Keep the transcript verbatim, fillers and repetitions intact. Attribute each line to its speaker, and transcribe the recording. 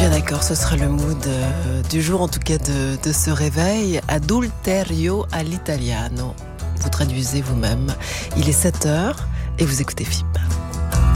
Speaker 1: Bien d'accord, ce sera le mood euh, du jour, en tout cas de, de ce réveil. Adulterio all'italiano. Vous traduisez vous-même. Il est sept heures et vous écoutez F I B.